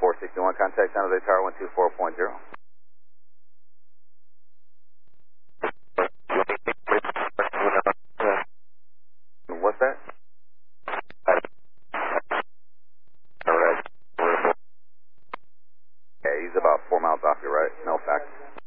461, contact San Jose Tower 124.0. What's that? Alright. Yeah, he's about 4 miles off you, right? No fact.